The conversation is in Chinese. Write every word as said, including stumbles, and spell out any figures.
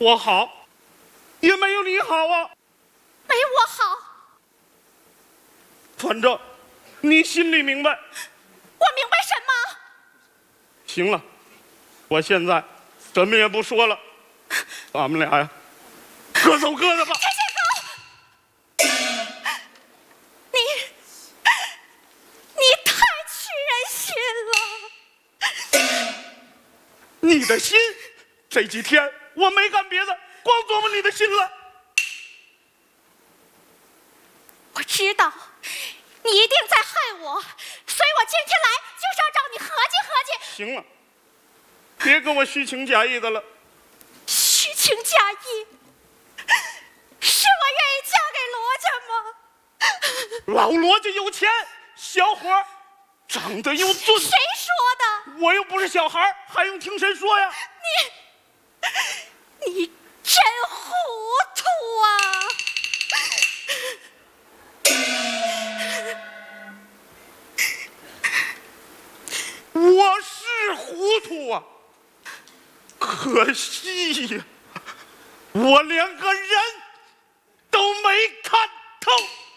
我好，也没有你好啊。 没我好。 反正你心里明白。 我明白什么？ 行了，我现在什么也不说了，咱们俩呀，各走各的吧。 天仙哥，你你太屈人心了。 你的心，这几天我没干别的，光琢磨你的心了。 我知道你一定在害我，所以我今天来就是要找你合计合计。 行了，别跟我虚情假意的了。 虚情假意？是我愿意嫁给罗家吗？ 老罗家有钱，小伙儿长得又俊。 谁说的？ 我又不是小孩，还用听谁说呀？ 你，你真糊涂啊！ 我是糊涂啊，可惜呀，我连个人都没看透。